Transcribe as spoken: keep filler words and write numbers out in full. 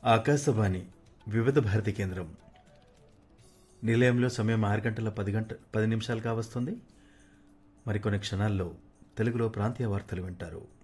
ఆకాశవాణి వివిధ భారతి కేంద్రం నిలయంలో సమయం ఆరు గంటల పది గంట పది నిమిషాలు కావస్తుంది. మరికొన్ని క్షణాల్లో తెలుగులో ప్రాంతీయ వార్తలు వింటారు.